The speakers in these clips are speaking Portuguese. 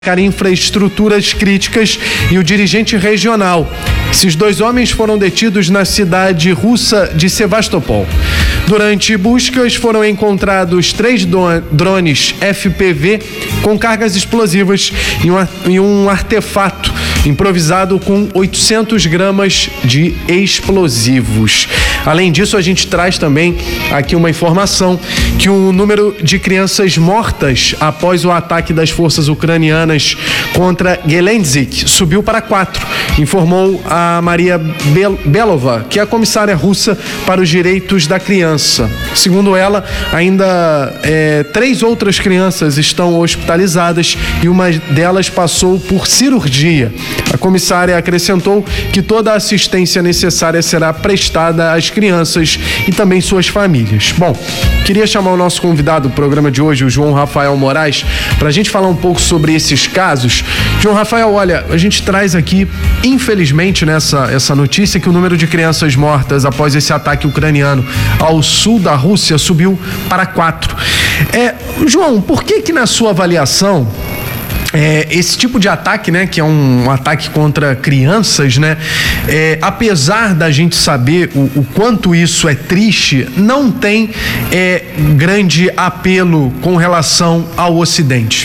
infraestruturas críticas e o dirigente regional. Esses dois homens foram detidos na cidade russa de Sevastopol. Durante buscas foram encontrados 3 drones FPV com cargas explosivas e um artefato improvisado com 800 gramas de explosivos. Além disso, a gente traz também aqui uma informação que o número de crianças mortas após o ataque das forças ucranianas contra Gelendzhik subiu para 4, informou a Maria Belova, que é a comissária russa para os direitos da criança. Segundo ela, ainda 3 outras crianças estão hospitalizadas e uma delas passou por cirurgia. A comissária acrescentou que toda a assistência necessária será prestada às crianças e também suas famílias. Bom, queria chamar o nosso convidado do programa de hoje, o João Rafael Moraes, para a gente falar um pouco sobre esses casos. João Rafael, olha, a gente traz aqui, infelizmente, essa notícia que o número de crianças mortas após esse ataque ucraniano ao sul da Rússia subiu para 4. João, por que na sua avaliação esse tipo de ataque, né, que é um ataque contra crianças, né, apesar da gente saber o quanto isso é triste, não tem grande apelo com relação ao Ocidente?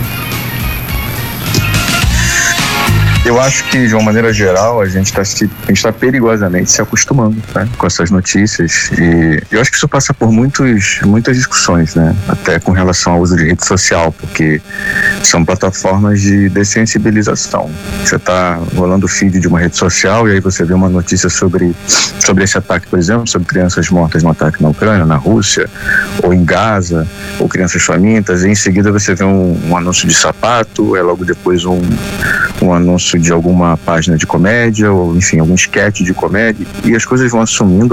Eu acho que, de uma maneira geral, a gente está perigosamente se acostumando, né, com essas notícias, e eu acho que isso passa por muitas discussões, né, até com relação ao uso de rede social, porque são plataformas de dessensibilização. Você está rolando o feed de uma rede social e aí você vê uma notícia sobre esse ataque, por exemplo, sobre crianças mortas no ataque na Ucrânia, na Rússia, ou em Gaza, ou crianças famintas, e em seguida você vê um anúncio de sapato, logo depois um anúncio de alguma página de comédia, ou enfim, algum esquete de comédia, e as coisas vão assumindo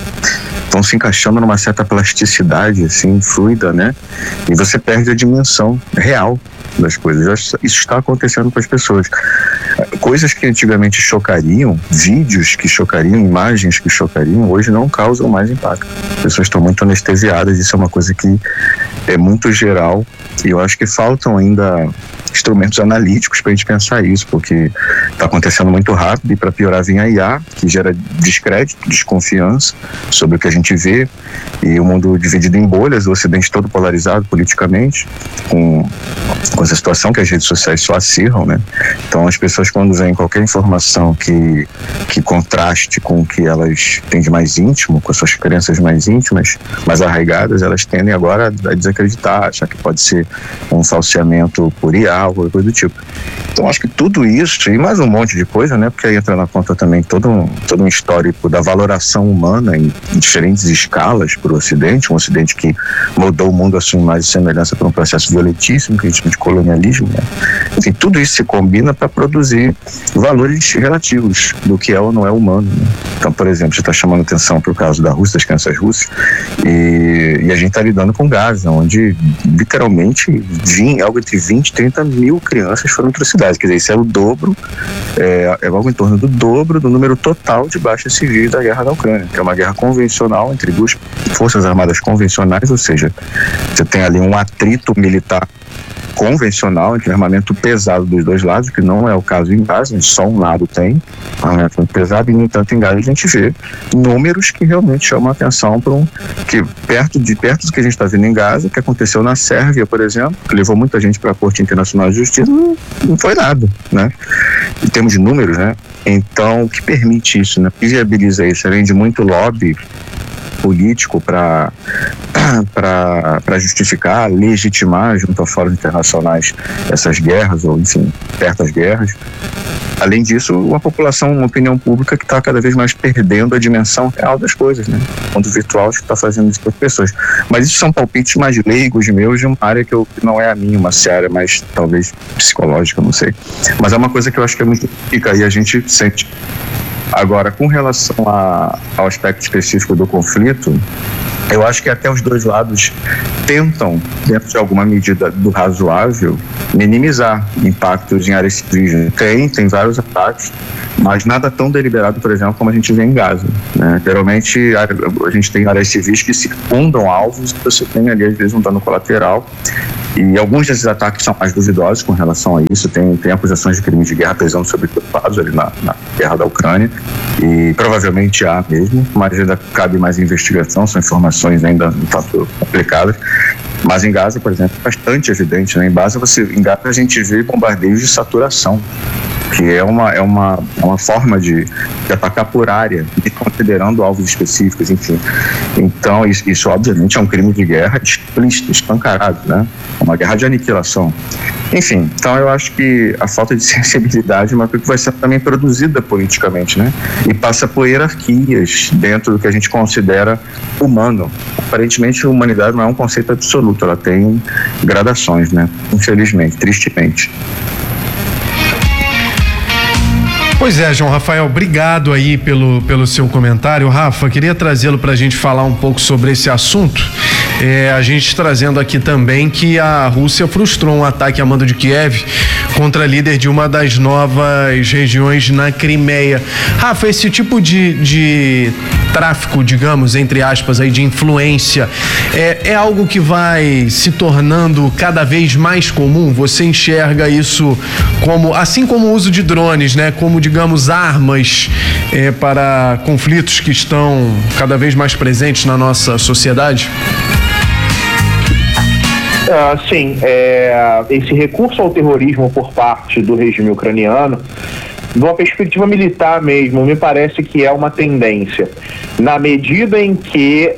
vão se encaixando numa certa plasticidade, assim, fluida, né? E você perde a dimensão real das coisas. Isso está acontecendo com as pessoas. Coisas que antigamente chocariam, vídeos que chocariam, imagens que chocariam, hoje não causam mais impacto. As pessoas estão muito anestesiadas, isso é uma coisa que é muito geral, e eu acho que faltam ainda instrumentos analíticos para a gente pensar isso, porque está acontecendo muito rápido, e para piorar vem a IA, que gera descrédito, desconfiança sobre o que a gente vê, e o mundo dividido em bolhas, o Ocidente todo polarizado politicamente, com essa situação que as redes sociais só acirram, né? Então as pessoas, quando veem qualquer informação que contraste com o que elas têm de mais íntimo, com as suas crenças mais íntimas, mais arraigadas, elas tendem agora a desacreditar, achar que pode ser um falseamento por IA, ou qualquer coisa do tipo. Então acho que tudo isso, e mais um monte de coisa, né? Porque aí entra na conta também todo um histórico da valoração humana em diferentes escalas para o Ocidente, um Ocidente que mudou o mundo a sua imagem e semelhança por um processo violentíssimo, que a gente chama de colonialismo, né? Enfim, tudo isso se combina para produzir valores relativos do que é ou não é humano, né? Então, por exemplo, você está chamando atenção para o caso da Rússia, das crianças russas, e a gente está lidando com Gaza, onde literalmente algo entre 20 e 30 mil crianças foram trucidadas. Quer dizer, isso é o dobro, é algo em torno do dobro do número total de baixas civis da guerra da Ucrânia, que é uma guerra convencional entre duas forças armadas convencionais, ou seja, você tem ali um atrito militar convencional, entre armamento pesado dos dois lados, que não é o caso em Gaza, só um lado tem armamento pesado, e no entanto em Gaza a gente vê números que realmente chamam a atenção para que perto do que a gente está vendo em Gaza, que aconteceu na Sérvia, por exemplo, que levou muita gente para a Corte Internacional de Justiça, não foi nada, né? Em termos de números, né? Então, o que permite isso, né? O que viabiliza isso, além de muito lobby político para justificar, legitimar junto a fóruns internacionais essas guerras, ou enfim, perto das guerras. Além disso, uma população, uma opinião pública que está cada vez mais perdendo a dimensão real das coisas, né? O mundo virtual que está fazendo isso para as pessoas. Mas isso são palpites mais leigos meus de uma área que não é a minha, uma área mais, talvez, psicológica, não sei. Mas é uma coisa que eu acho que é muito rica e a gente sente. Agora, com relação ao aspecto específico do conflito, eu acho que até os dois lados tentam, dentro de alguma medida do razoável, minimizar impactos em áreas civis. Tem vários ataques, mas nada tão deliberado, por exemplo, como a gente vê em Gaza, né? Geralmente a gente tem áreas civis que circundam alvos, e você tem ali às vezes um dano colateral E alguns desses ataques são mais duvidosos com relação a isso. Tem acusações de crimes de guerra pesando sobre culpados ali na guerra da Ucrânia, e provavelmente há mesmo, mas ainda cabe mais investigação, são informações ainda um tanto complicadas. Mas em Gaza, por exemplo, é bastante evidente, né? Em Gaza a gente vê bombardeios de saturação, que é uma forma de atacar por área, considerando alvos específicos, enfim. Então, isso obviamente é um crime de guerra explícito, escancarado, né? Uma guerra de aniquilação. Enfim, então eu acho que a falta de sensibilidade é uma coisa que vai ser também produzida politicamente, né? E passa por hierarquias dentro do que a gente considera humano. Aparentemente, a humanidade não é um conceito absoluto, ela tem gradações, né? Infelizmente, tristemente. Pois é, João Rafael, obrigado aí pelo seu comentário. Rafa, queria trazê-lo para a gente falar um pouco sobre esse assunto. A gente trazendo aqui também que a Rússia frustrou um ataque a mando de Kiev contra líder de uma das novas regiões na Crimeia. Rafa, esse tipo de tráfico, digamos, entre aspas, aí, de influência, é algo que vai se tornando cada vez mais comum? Você enxerga isso como, assim como o uso de drones, né? Como, digamos, armas para conflitos que estão cada vez mais presentes na nossa sociedade? Sim, esse recurso ao terrorismo por parte do regime ucraniano, de uma perspectiva militar mesmo, me parece que é uma tendência. Na medida em que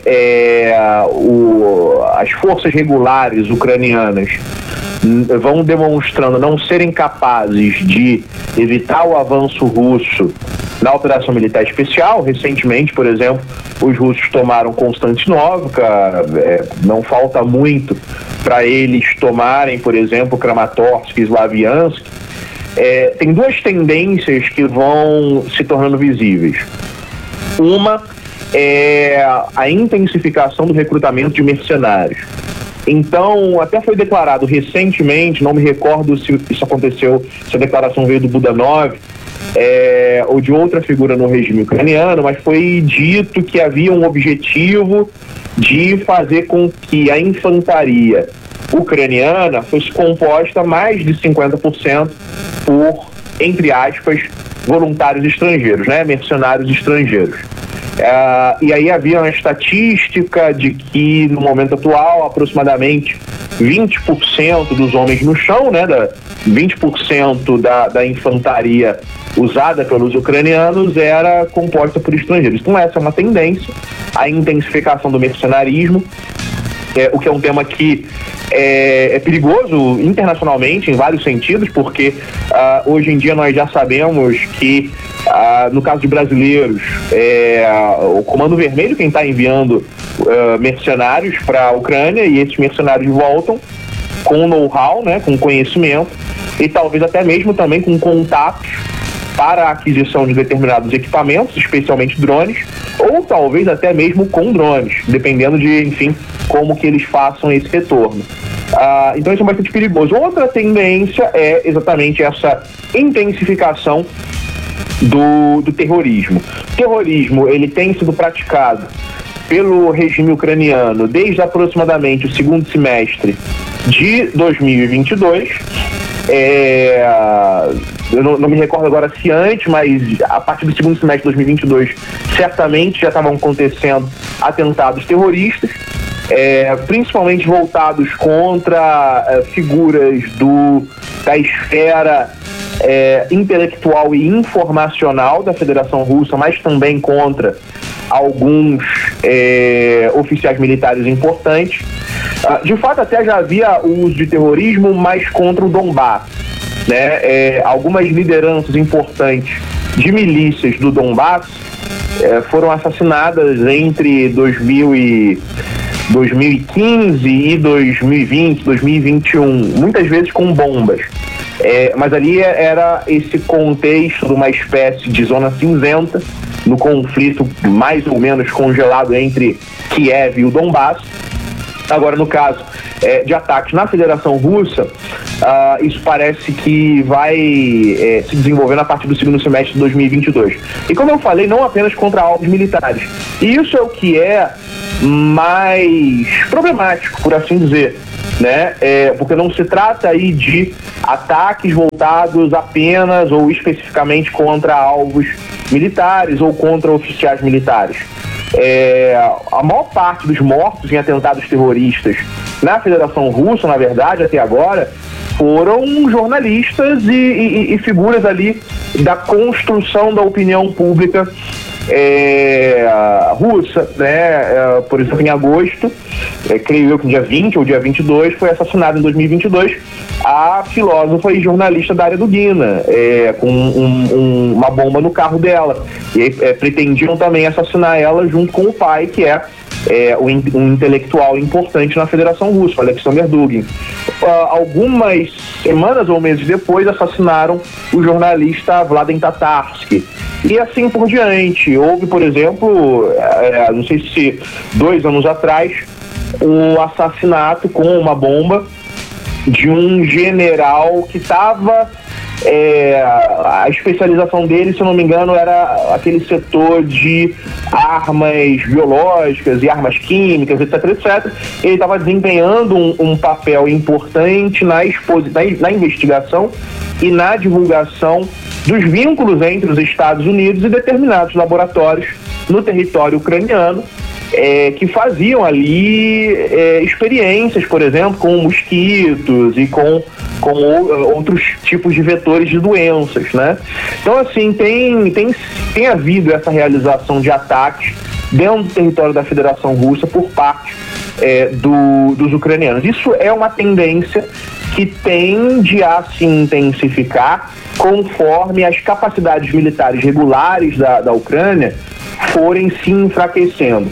as forças regulares ucranianas vão demonstrando não serem capazes de evitar o avanço russo na operação militar especial. Recentemente, por exemplo, os russos tomaram Konstantinovka, não falta muito para eles tomarem, por exemplo, Kramatorsk e Slaviansk. Tem duas tendências que vão se tornando visíveis. Uma é a intensificação do recrutamento de mercenários. Então, até foi declarado recentemente, não me recordo se isso aconteceu, se a declaração veio do Budanov ou de outra figura no regime ucraniano, mas foi dito que havia um objetivo de fazer com que a infantaria ucraniana fosse composta mais de 50% por, entre aspas, voluntários estrangeiros, né? Mercenários estrangeiros. E aí havia uma estatística de que, no momento atual, aproximadamente 20% dos homens no chão, né, 20% da infantaria usada pelos ucranianos era composta por estrangeiros. Então essa é uma tendência, a intensificação do mercenarismo, o que é um tema que é perigoso internacionalmente em vários sentidos, porque hoje em dia nós já sabemos que no caso de brasileiros, o Comando Vermelho quem está enviando mercenários para a Ucrânia, e esses mercenários voltam com know-how, né, com conhecimento e talvez até mesmo também com contatos para a aquisição de determinados equipamentos, especialmente drones, ou talvez até mesmo com drones, dependendo de, enfim, como que eles façam esse retorno. Então isso é bastante perigoso. Outra tendência é exatamente essa intensificação do terrorismo. O terrorismo, ele tem sido praticado pelo regime ucraniano desde aproximadamente o segundo semestre de 2022. Eu não me recordo agora se antes, mas a partir do segundo semestre de 2022 certamente já estavam acontecendo atentados terroristas, principalmente voltados contra figuras da esfera intelectual e informacional da Federação Russa, mas também contra alguns oficiais militares importantes. De fato, até já havia o uso de terrorismo, mas contra o Donbass, né? Algumas lideranças importantes de milícias do Donbass foram assassinadas entre 2015 e 2020, 2021, muitas vezes com bombas. Mas ali era esse contexto de uma espécie de zona cinzenta, no conflito mais ou menos congelado entre Kiev e o Donbass. Agora, no caso de ataques na Federação Russa, isso parece que vai se desenvolver a partir do segundo semestre de 2022. E como eu falei, não apenas contra alvos militares. E isso é o que é mais problemático, por assim dizer, né? Porque não se trata aí de ataques voltados apenas ou especificamente contra alvos militares ou contra oficiais militares. A maior parte dos mortos em atentados terroristas na Federação Russa, na verdade, até agora, foram jornalistas e figuras ali da construção da opinião pública russa, né? Por exemplo, em agosto, creio eu que no dia 20 ou dia 22, foi assassinada em 2022 a filósofa e jornalista Daria Dugina, com uma bomba no carro dela. E aí, pretendiam também assassinar ela junto com o pai, que um intelectual importante na Federação Russa, Alexander Dugin. Algumas semanas ou meses depois, assassinaram o jornalista Vladimir Tatarsky. E assim por diante. Houve, por exemplo, não sei se 2 anos atrás, um assassinato com uma bomba de um general que estava... a especialização dele, se eu não me engano, era aquele setor de armas biológicas e armas químicas, etc, etc. Ele estava desempenhando um papel importante na investigação e na divulgação dos vínculos entre os Estados Unidos e determinados laboratórios no território ucraniano, que faziam ali experiências, por exemplo, com mosquitos e com outros tipos de vetores de doenças, né? Então, assim, tem havido essa realização de ataques dentro do território da Federação Russa por parte dos ucranianos. Isso é uma tendência que tende a se intensificar conforme as capacidades militares regulares da Ucrânia forem se enfraquecendo.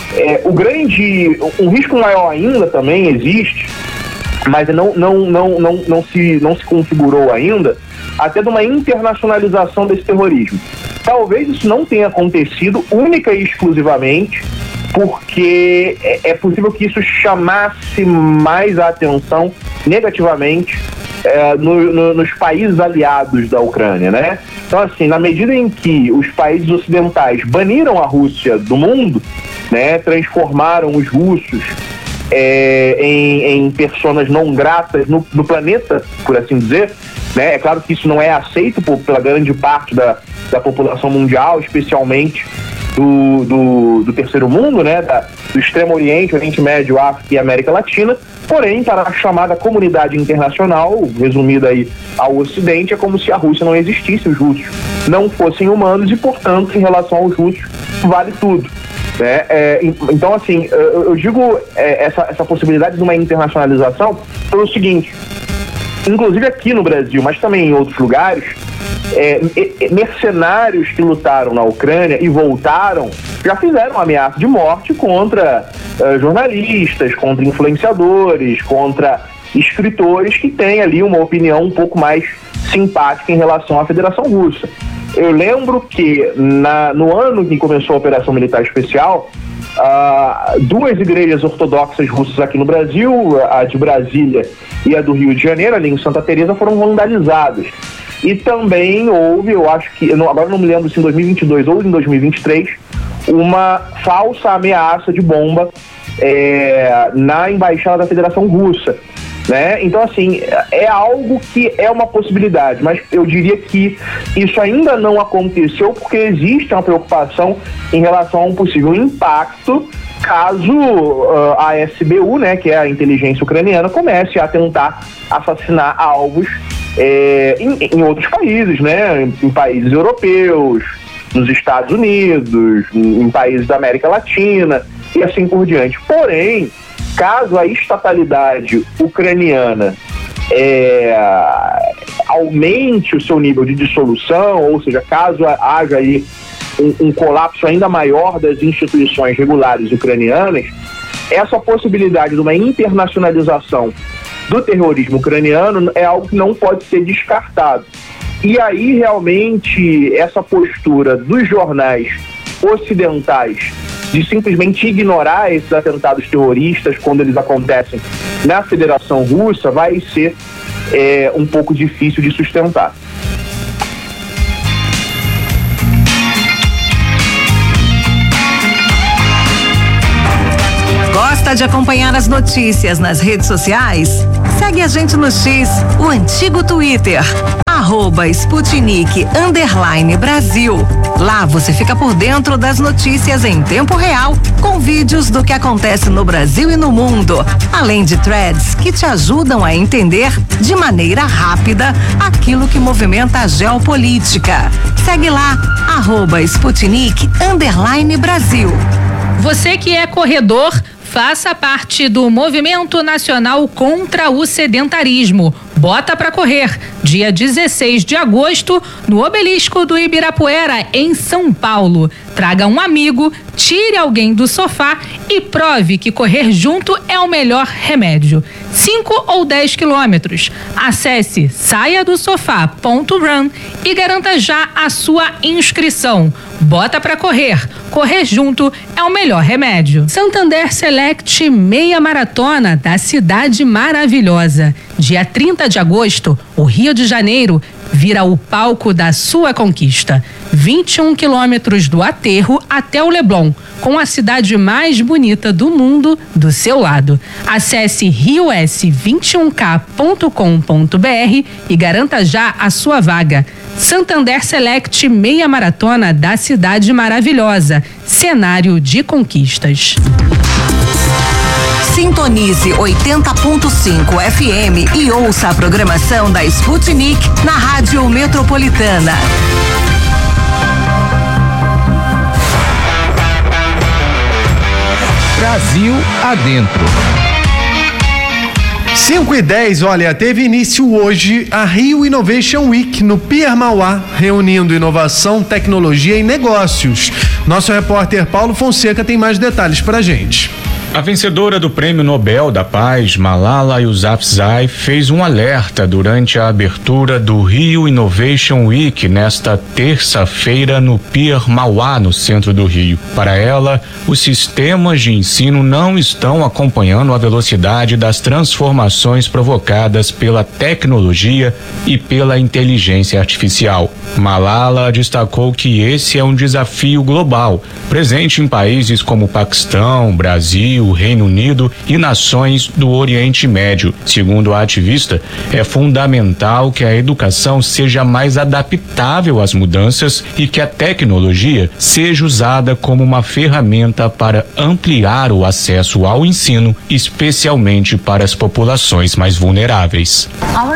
Um risco maior ainda também existe, mas não se configurou ainda, até de uma internacionalização desse terrorismo. Talvez isso não tenha acontecido única e exclusivamente porque é possível que isso chamasse mais a atenção negativamente nos países aliados da Ucrânia, né? Então, assim, na medida em que os países ocidentais baniram a Rússia do mundo, né, transformaram os russos em personas não gratas no planeta, por assim dizer, né? É claro que isso não é aceito pela grande parte da população mundial, especialmente do terceiro mundo, né? Do Extremo Oriente, Oriente Médio, África e América Latina. Porém, para a chamada comunidade internacional, resumida aí ao Ocidente, é como se a Rússia não existisse, os russos não fossem humanos e, portanto, em relação aos russos, vale tudo. Então, assim, eu digo essa possibilidade de uma internacionalização pelo seguinte: inclusive aqui no Brasil, mas também em outros lugares, mercenários que lutaram na Ucrânia e voltaram já fizeram ameaça de morte contra jornalistas, contra influenciadores, contra escritores que têm ali uma opinião um pouco mais simpática em relação à Federação Russa. Eu lembro que no ano que começou a Operação Militar Especial, 2 igrejas ortodoxas russas aqui no Brasil, a de Brasília e a do Rio de Janeiro, ali em Santa Teresa, foram vandalizadas. E também houve, eu acho que, agora não me lembro se em 2022 ou em 2023, uma falsa ameaça de bomba na Embaixada da Federação Russa, né? Então, assim, é algo que é uma possibilidade, mas eu diria que isso ainda não aconteceu porque existe uma preocupação em relação a um possível impacto caso a SBU, né, que é a inteligência ucraniana, comece a tentar assassinar alvos em outros países, né, em países europeus, nos Estados Unidos, em países da América Latina e assim por diante. Porém, caso a estatalidade ucraniana aumente o seu nível de dissolução, ou seja, caso haja aí um colapso ainda maior das instituições regulares ucranianas, essa possibilidade de uma internacionalização do terrorismo ucraniano é algo que não pode ser descartado. E aí, realmente, essa postura dos jornais ocidentais de simplesmente ignorar esses atentados terroristas quando eles acontecem na Federação Russa vai ser um pouco difícil de sustentar. Gosta de acompanhar as notícias nas redes sociais? Segue a gente no X, o antigo Twitter, @Sputnik_Brasil. Lá você fica por dentro das notícias em tempo real, com vídeos do que acontece no Brasil e no mundo, além de threads que te ajudam a entender de maneira rápida aquilo que movimenta a geopolítica. Segue lá, @Sputnik_Brasil. Você que é corredor, faça parte do Movimento Nacional contra o Sedentarismo. Bota pra correr, dia 16 de agosto, no Obelisco do Ibirapuera, em São Paulo. Traga um amigo, tire alguém do sofá e prove que correr junto é o melhor remédio. 5 ou 10 quilômetros. Acesse saiadosofá.run e garanta já a sua inscrição. Bota pra correr. Correr junto é o melhor remédio. Santander Select Meia Maratona da Cidade Maravilhosa. Dia 30 de agosto, o Rio de Janeiro vira o palco da sua conquista. 21 quilômetros do aterro até o Leblon, com a cidade mais bonita do mundo do seu lado. Acesse rios21k.com.br e garanta já a sua vaga. Santander Select Meia Maratona da Cidade Maravilhosa. Cenário de conquistas. Sintonize 80.5 FM e ouça a programação da Sputnik na Rádio Metropolitana. Brasil adentro. 5:10, olha, teve início hoje a Rio Innovation Week no Pier Mauá, reunindo inovação, tecnologia e negócios. Nosso repórter Paulo Fonseca tem mais detalhes pra gente. A vencedora do Prêmio Nobel da Paz, Malala Yousafzai, fez um alerta durante a abertura do Rio Innovation Week nesta terça-feira no Pier Mauá, no centro do Rio. Para ela, os sistemas de ensino não estão acompanhando a velocidade das transformações provocadas pela tecnologia e pela inteligência artificial. Malala destacou que esse é um desafio global, presente em países como Paquistão, Brasil, Reino Unido e nações do Oriente Médio. Segundo a ativista, é fundamental que a educação seja mais adaptável às mudanças e que a tecnologia seja usada como uma ferramenta para ampliar o acesso ao ensino, especialmente para as populações mais vulneráveis.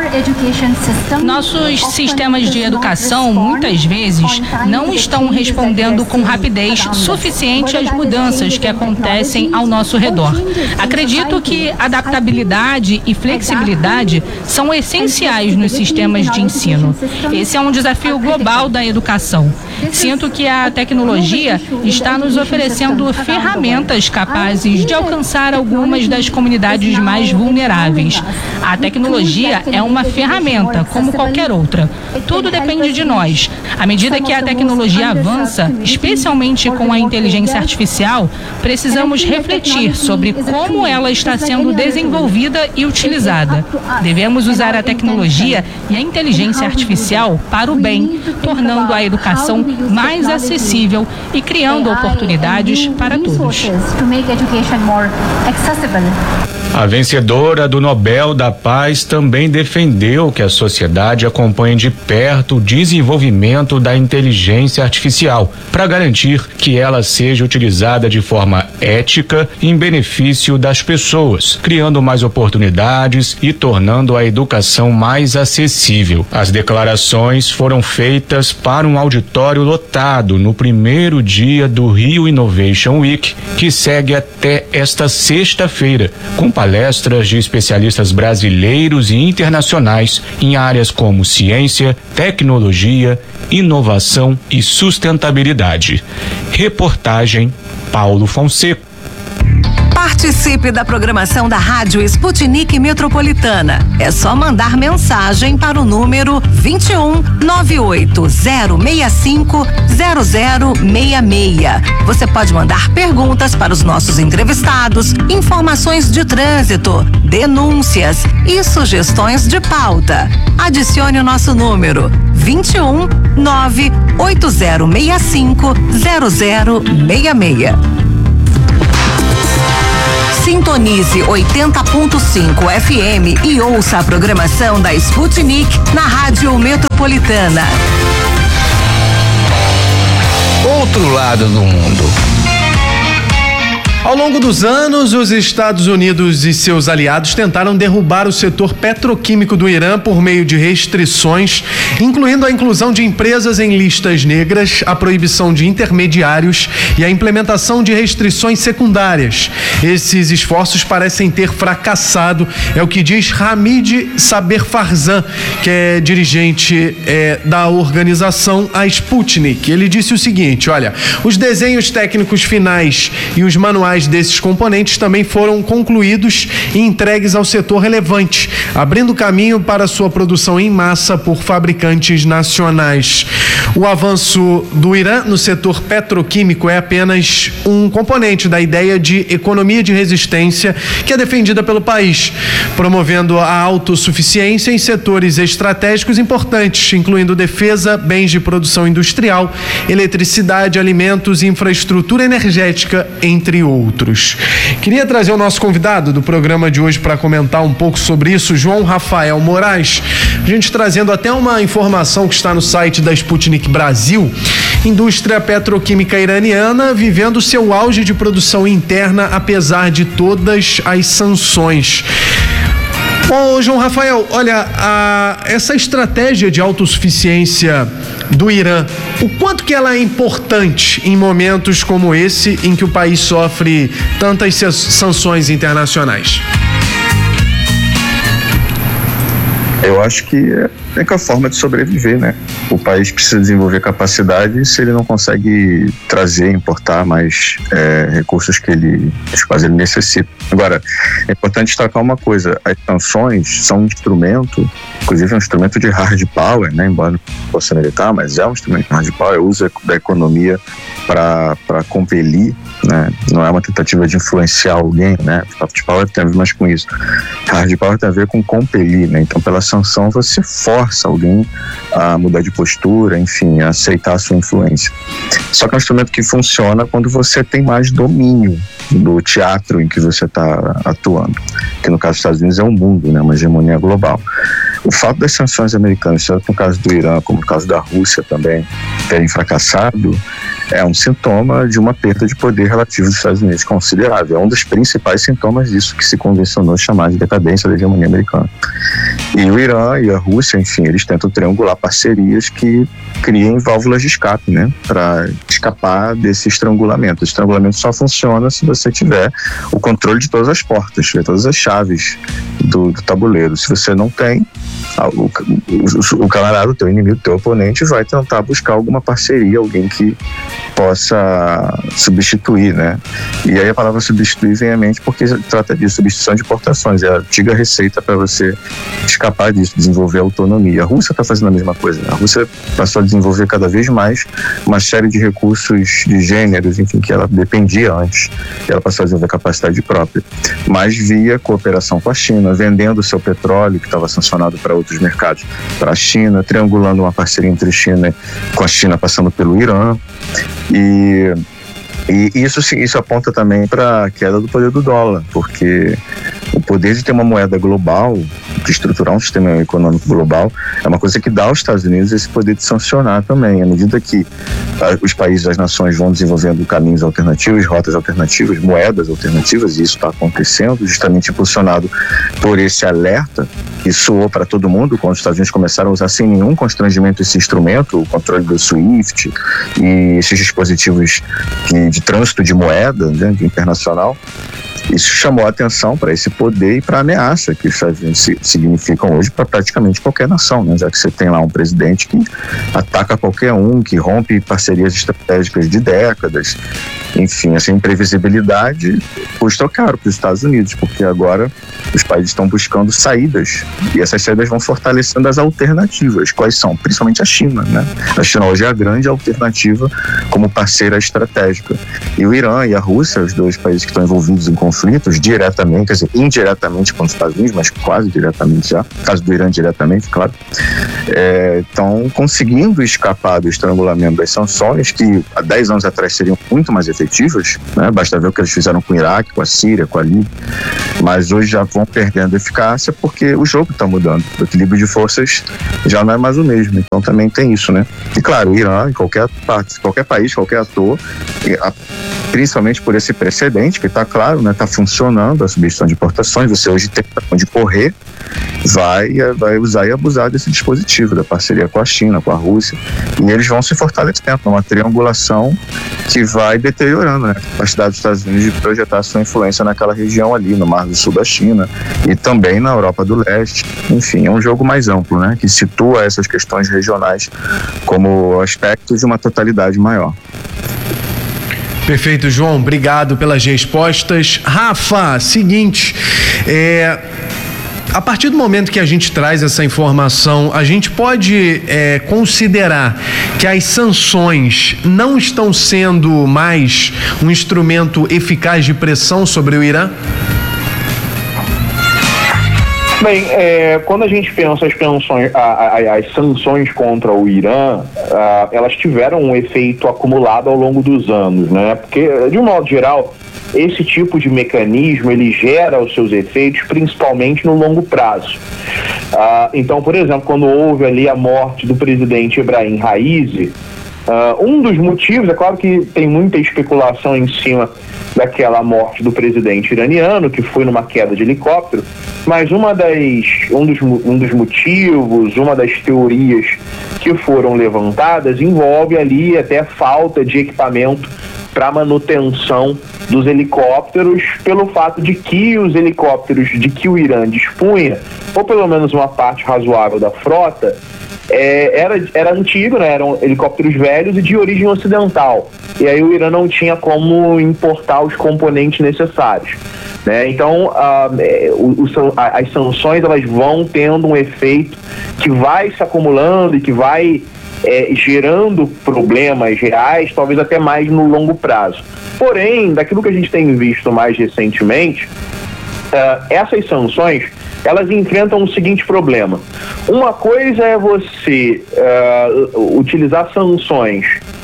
Nossos sistemas de educação muitas vezes não estão respondendo com rapidez suficiente às mudanças que acontecem ao nosso redor. Acredito que adaptabilidade e flexibilidade são essenciais nos sistemas de ensino. Esse é um desafio global da educação. Sinto que a tecnologia está nos oferecendo ferramentas capazes de alcançar algumas das comunidades mais vulneráveis. A tecnologia é uma ferramenta, como qualquer outra. Tudo depende de nós. À medida que a tecnologia avança, especialmente com a inteligência artificial, precisamos refletir sobre como ela está sendo desenvolvida e utilizada. Devemos usar a tecnologia e a inteligência artificial para o bem, tornando a educação mais acessível e criando oportunidades para todos. A vencedora do Nobel da Paz também defendeu que a sociedade acompanhe de perto o desenvolvimento da inteligência artificial, para garantir que ela seja utilizada de forma ética em benefício das pessoas, criando mais oportunidades e tornando a educação mais acessível. As declarações foram feitas para um auditório lotado no primeiro dia do Rio Innovation Week, que segue até esta sexta-feira, com palestras de especialistas brasileiros e internacionais em áreas como ciência, tecnologia, inovação e sustentabilidade. Reportagem Paulo Fonseca. Participe da programação da Rádio Sputnik Metropolitana. É só mandar mensagem para o número 21 98065 0066. Você pode mandar perguntas para os nossos entrevistados, informações de trânsito, denúncias e sugestões de pauta. Adicione o nosso número 21 98065 0066. Sintonize 80.5 FM e ouça a programação da Sputnik na Rádio Metropolitana. Outro lado do mundo. Ao longo dos anos, os Estados Unidos e seus aliados tentaram derrubar o setor petroquímico do Irã por meio de restrições, incluindo a inclusão de empresas em listas negras, a proibição de intermediários e a implementação de restrições secundárias. Esses esforços parecem ter fracassado, é o que diz Hamid Saber Farzan, que é dirigente da organização a Sputnik. Ele disse o seguinte: olha, os desenhos técnicos finais e os manuais desses componentes também foram concluídos e entregues ao setor relevante, abrindo caminho para sua produção em massa por fabricantes nacionais. O avanço do Irã no setor petroquímico é apenas um componente da ideia de economia de resistência que é defendida pelo país, promovendo a autossuficiência em setores estratégicos importantes, incluindo defesa, bens de produção industrial, eletricidade, alimentos e infraestrutura energética, entre outros. Queria trazer o nosso convidado do programa de hoje para comentar um pouco sobre isso, João Rafael Moraes. A gente trazendo até uma informação que está no site da Sputnik Brasil. Indústria petroquímica iraniana vivendo seu auge de produção interna apesar de todas as sanções. Ô, João Rafael, olha, essa estratégia de autossuficiência do Irã, o quanto que ela é importante em momentos como esse, em que o país sofre tantas sanções internacionais? Eu acho que é a forma de sobreviver, né? O país precisa desenvolver capacidade se ele não consegue trazer, importar mais recursos dos quais ele necessita. Agora, é importante destacar uma coisa: as sanções são um instrumento, inclusive um instrumento de hard power, né? Embora não fosse militar, mas é um instrumento de hard power, usa da economia para compelir, né? Não é uma tentativa de influenciar alguém, né? Soft power tem a ver mais com isso. Hard power tem a ver com compelir, né? Então, pela sanção, você força alguém a mudar de postura, enfim, a aceitar a sua influência. Só que é um instrumento que funciona quando você tem mais domínio do teatro em que você está atuando, que no caso dos Estados Unidos é o mundo, né? Uma hegemonia global. O fato das sanções americanas, tanto no caso do Irã como no caso da Rússia também, terem fracassado, é um sintoma de uma perda de poder relativo dos Estados Unidos considerável. É um dos principais sintomas disso que se convencionou chamar de decadência da hegemonia americana. E o Irã e a Rússia, enfim, eles tentam triangular parcerias que criem válvulas de escape, né, para escapar desse estrangulamento. O estrangulamento só funciona se você tiver o controle de todas as portas, de todas as chaves do tabuleiro. Se você não tem, o camarada, o teu inimigo, o teu oponente vai tentar buscar alguma parceria, alguém que possa substituir, né? E aí a palavra substituir vem à mente porque trata de substituição de importações, é a antiga receita para você escapar disso, desenvolver autonomia. A Rússia está fazendo a mesma coisa, né? A Rússia passou a desenvolver cada vez mais uma série de recursos de gêneros, enfim, que ela dependia antes, e ela passou a desenvolver capacidade própria, mas via cooperação com a China, vendendo o seu petróleo, que estava sancionado para outros mercados, para a China, triangulando uma parceria entre China, com a China passando pelo Irã, e isso aponta também para a queda do poder do dólar, porque o poder de ter uma moeda global, de estruturar um sistema econômico global, é uma coisa que dá aos Estados Unidos esse poder de sancionar também. À medida que os países, as nações vão desenvolvendo caminhos alternativos, rotas alternativas, moedas alternativas, e isso está acontecendo, justamente impulsionado por esse alerta que soou para todo mundo quando os Estados Unidos começaram a usar sem nenhum constrangimento esse instrumento, o controle do SWIFT e esses dispositivos de trânsito de moeda, né, internacional. Isso chamou a atenção para esse poder e para a ameaça que os Estados Unidos significam hoje para praticamente qualquer nação, né? Já que você tem lá um presidente que ataca qualquer um, que rompe parcerias estratégicas de décadas. Enfim, essa imprevisibilidade custa caro para os Estados Unidos, porque agora os países estão buscando saídas e essas saídas vão fortalecendo as alternativas. Quais são? Principalmente a China, né? A China hoje é a grande alternativa como parceira estratégica. E o Irã e a Rússia, os dois países que estão envolvidos em conflito conflitos diretamente, quer dizer, indiretamente com os Estados Unidos, mas quase diretamente já, no caso do Irã diretamente, claro, estão conseguindo escapar do estrangulamento das sanções, que há 10 anos atrás seriam muito mais efetivas, né? Basta ver o que eles fizeram com o Iraque, com a Síria, com a Líbia, mas hoje já vão perdendo eficácia porque o jogo está mudando, o equilíbrio de forças já não é mais o mesmo, então também tem isso, né? E claro, o Irã, em qualquer parte, qualquer país, qualquer ator, principalmente por esse precedente que está claro, né? Está funcionando a substituição de importações, você hoje tem onde correr, vai usar e abusar desse dispositivo, da parceria com a China, com a Rússia, e eles vão se fortalecendo numa triangulação que vai deteriorando, né, a capacidade dos Estados Unidos de projetar sua influência naquela região ali, no Mar do Sul da China e também na Europa do Leste. Enfim, é um jogo mais amplo, né, que situa essas questões regionais como aspectos de uma totalidade maior. Perfeito, João, obrigado pelas respostas. Rafa, seguinte, a partir do momento que a gente traz essa informação, a gente pode considerar que as sanções não estão sendo mais um instrumento eficaz de pressão sobre o Irã? Bem, quando a gente pensa as sanções contra o Irã, elas tiveram um efeito acumulado ao longo dos anos, né? Porque, de um modo geral, esse tipo de mecanismo, ele gera os seus efeitos principalmente no longo prazo. Então, por exemplo, quando houve ali a morte do presidente Ebrahim Raisi, um dos motivos, é claro que tem muita especulação em cima daquela morte do presidente iraniano, que foi numa queda de helicóptero, mas um dos motivos, uma das teorias que foram levantadas envolve ali até falta de equipamento para manutenção dos helicópteros, pelo fato de que os helicópteros de que o Irã dispunha, ou pelo menos uma parte razoável da frota, era antigo, né? Eram helicópteros velhos e de origem ocidental. E aí o Irã não tinha como importar os componentes necessários, né? Então, as sanções, elas vão tendo um efeito que vai se acumulando e que vai gerando problemas reais, talvez até mais no longo prazo. Porém, daquilo que a gente tem visto mais recentemente, essas sanções, elas enfrentam o seguinte problema. Uma coisa é você utilizar sanções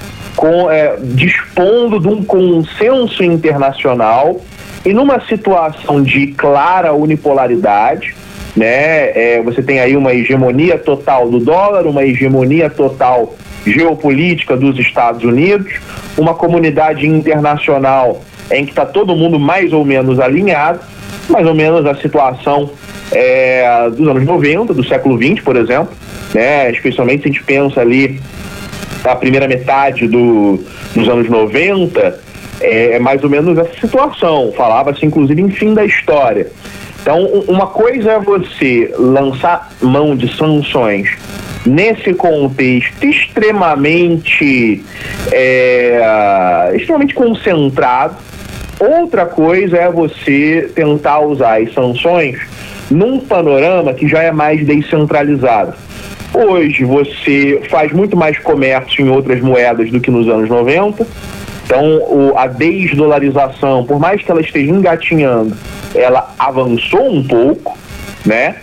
dispondo de um consenso internacional e numa situação de clara unipolaridade, né? Você tem aí uma hegemonia total do dólar, uma hegemonia total geopolítica dos Estados Unidos, uma comunidade internacional em que está todo mundo mais ou menos alinhado, mais ou menos a situação dos anos 90, do século XX, por exemplo, né? Especialmente se a gente pensa ali na primeira metade dos anos 90, mais ou menos essa situação, falava-se inclusive em fim da história. Então, uma coisa é você lançar mão de sanções nesse contexto extremamente concentrado. Outra coisa é você tentar usar as sanções num panorama que já é mais descentralizado. Hoje você faz muito mais comércio em outras moedas do que nos anos 90. Então, a desdolarização, por mais que ela esteja engatinhando, ela avançou um pouco, né?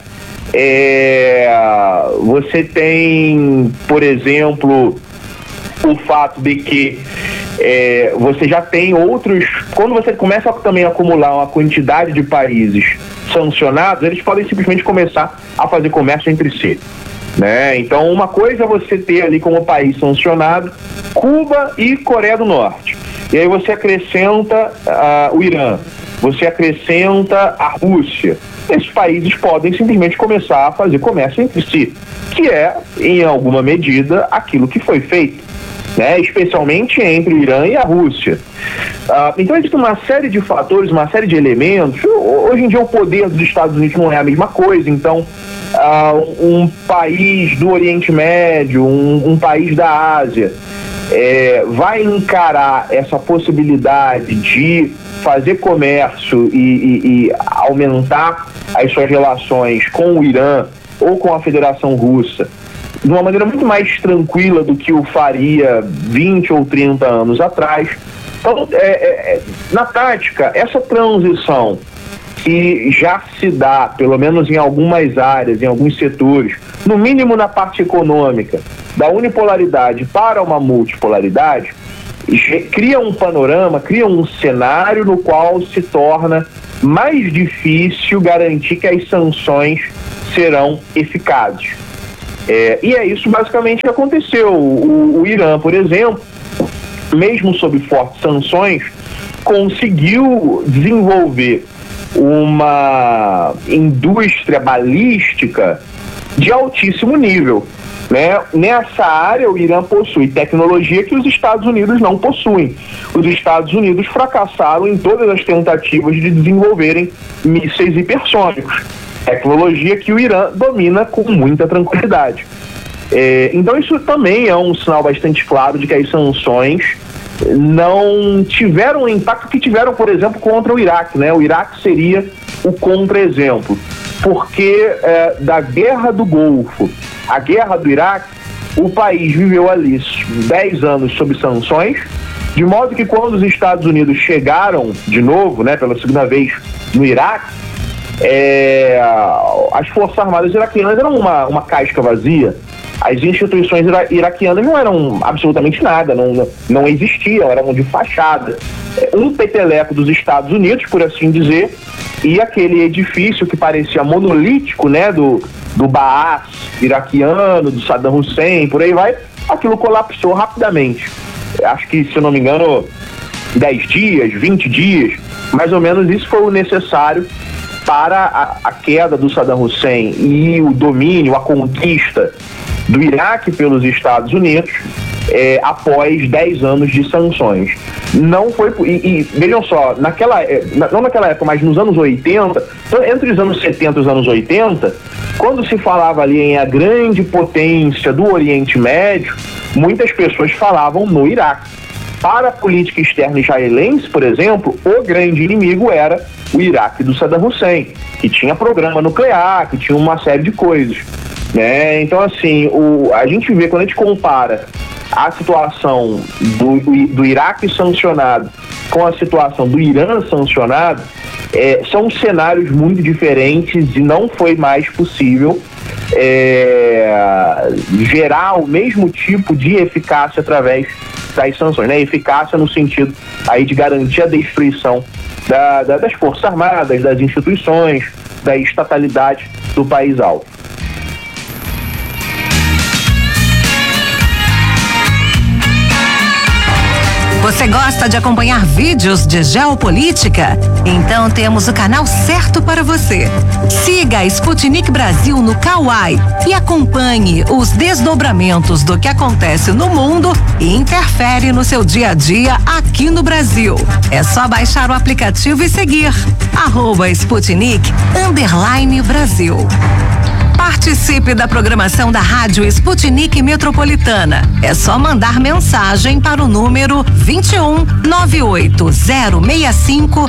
Você tem, por exemplo, o fato de que você já tem outros... Quando você começa também a acumular uma quantidade de países sancionados, eles podem simplesmente começar a fazer comércio entre si, né? Então, uma coisa é você ter ali como país sancionado Cuba e Coreia do Norte. E aí você acrescenta o Irã, você acrescenta a Rússia. Esses países podem simplesmente começar a fazer comércio entre si, que é, em alguma medida, aquilo que foi feito, né? Especialmente entre o Irã e a Rússia. Então existe uma série de fatores, uma série de elementos. Hoje em dia o poder dos Estados Unidos não é a mesma coisa, então um país do Oriente Médio, um país da Ásia, vai encarar essa possibilidade de fazer comércio e aumentar as suas relações com o Irã ou com a Federação Russa de uma maneira muito mais tranquila do que o faria 20 ou 30 anos atrás. Então, na prática, essa transição que já se dá, pelo menos em algumas áreas, em alguns setores, no mínimo na parte econômica, da unipolaridade para uma multipolaridade, cria um panorama, cria um cenário no qual se torna mais difícil garantir que as sanções serão eficazes. E é isso basicamente que aconteceu. O Irã, por exemplo, mesmo sob fortes sanções, conseguiu desenvolver uma indústria balística de altíssimo nível, né? Nessa área, o Irã possui tecnologia que os Estados Unidos não possuem. Os Estados Unidos fracassaram em todas as tentativas de desenvolverem mísseis hipersônicos, tecnologia que o Irã domina com muita tranquilidade. Então isso também é um sinal bastante claro de que as sanções não tiveram o impacto que tiveram, por exemplo, contra o Iraque, né? O Iraque seria o contra-exemplo, porque da Guerra do Golfo à Guerra do Iraque, o país viveu ali 10 anos sob sanções, de modo que quando os Estados Unidos chegaram de novo, né, pela segunda vez no Iraque, as Forças Armadas iraquianas eram uma casca vazia. As instituições iraquianas não eram absolutamente nada, não existiam, eram de fachada. Um peteleco dos Estados Unidos, por assim dizer, e aquele edifício que parecia monolítico, né, do Baas iraquiano, do Saddam Hussein, por aí vai, aquilo colapsou rapidamente. Acho que, se eu não me engano, 10 dias, 20 dias, mais ou menos isso foi o necessário para a queda do Saddam Hussein e o domínio, a conquista do Iraque pelos Estados Unidos após 10 anos de sanções. Não foi... E vejam só, não naquela época, mas nos anos 80, entre os anos 70 e os anos 80, quando se falava ali em a grande potência do Oriente Médio, muitas pessoas falavam no Iraque. Para a política externa israelense, por exemplo, o grande inimigo era o Iraque do Saddam Hussein, que tinha programa nuclear, que tinha uma série de coisas, né? Então, assim, a gente vê, quando a gente compara a situação do Iraque sancionado com a situação do Irã sancionado, são cenários muito diferentes e não foi mais possível gerar o mesmo tipo de eficácia através das sanções, né? Eficácia no sentido aí de garantir a destruição das Forças Armadas, das instituições, da estatalidade do país alvo. Você gosta de acompanhar vídeos de geopolítica? Então temos o canal certo para você. Siga a Sputnik Brasil no Kawai e acompanhe os desdobramentos do que acontece no mundo e interfere no seu dia a dia aqui no Brasil. É só baixar o aplicativo e seguir @Sputnik_Brasil. Participe da programação da Rádio Sputnik Metropolitana. É só mandar mensagem para o número 21 98065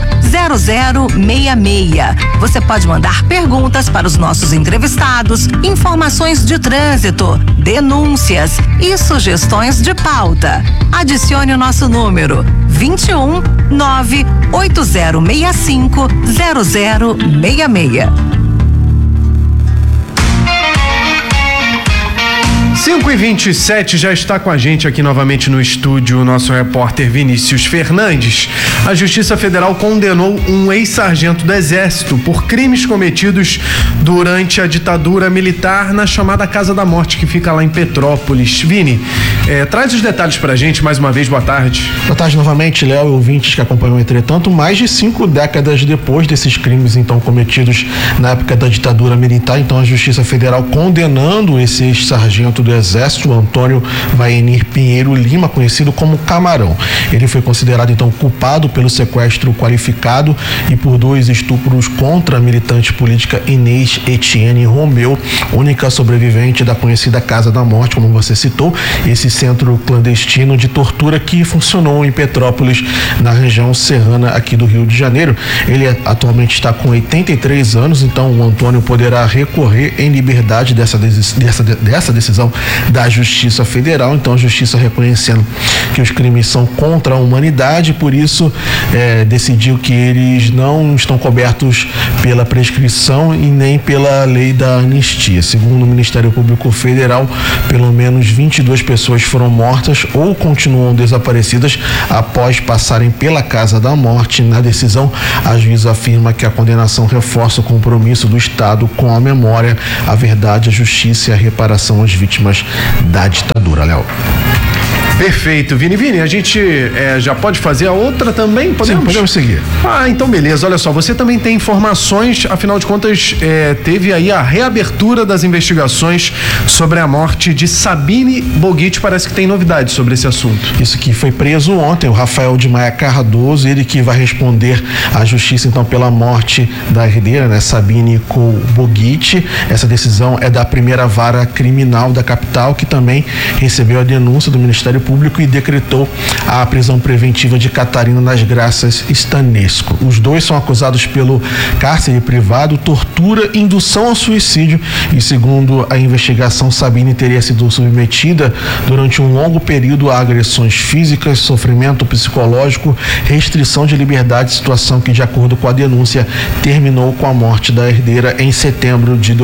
0066. Você pode mandar perguntas para os nossos entrevistados, informações de trânsito, denúncias e sugestões de pauta. Adicione o nosso número 21 98065 0066. 5h27, já está com a gente aqui novamente no estúdio o nosso repórter Vinícius Fernandes. A Justiça Federal condenou um ex-sargento do Exército por crimes cometidos durante a ditadura militar na chamada Casa da Morte, que fica lá em Petrópolis. Vini, traz os detalhes pra gente mais uma vez. Boa tarde. Boa tarde novamente, Léo, e ouvintes que acompanham. Entretanto, mais de 5 décadas depois desses crimes então cometidos na época da ditadura militar, então a Justiça Federal condenando esse ex-sargento do Exército, Antônio Vaenir Pinheiro Lima, conhecido como Camarão. Ele foi considerado então culpado pelo sequestro qualificado e por 2 estupros contra a militante política Inês Etienne Romeu, única sobrevivente da conhecida Casa da Morte, como você citou. Esse centro clandestino de tortura que funcionou em Petrópolis, na região serrana aqui do Rio de Janeiro. Ele atualmente está com 83 anos, então o Antônio poderá recorrer em liberdade dessa decisão da Justiça Federal. Então a Justiça, reconhecendo que os crimes são contra a humanidade, por isso decidiu que eles não estão cobertos pela prescrição e nem pela lei da anistia. Segundo o Ministério Público Federal, pelo menos 22 pessoas foram mortas ou continuam desaparecidas após passarem pela casa da morte. Na decisão, a juíza afirma que a condenação reforça o compromisso do Estado com a memória, a verdade, a justiça e a reparação às vítimas da ditadura. Léo. Perfeito, Vini, a gente já pode fazer a outra também? Podemos? Sim, podemos seguir. Então beleza, olha só, você também tem informações, afinal de contas, teve aí a reabertura das investigações sobre a morte de Sabine Boguit. Parece que tem novidades sobre esse assunto. Isso, que foi preso ontem, o Rafael de Maia Cardoso, ele que vai responder à justiça então pela morte da herdeira, né, Sabine Boguit. Essa decisão é da primeira vara criminal da capital, que também recebeu a denúncia do Ministério Público e decretou a prisão preventiva de Catarina das Graças Stanesco. Os dois são acusados pelo cárcere privado, tortura, indução ao suicídio e, segundo a investigação, Sabine teria sido submetida durante um longo período a agressões físicas, sofrimento psicológico, restrição de liberdade, situação que, de acordo com a denúncia, terminou com a morte da herdeira em setembro de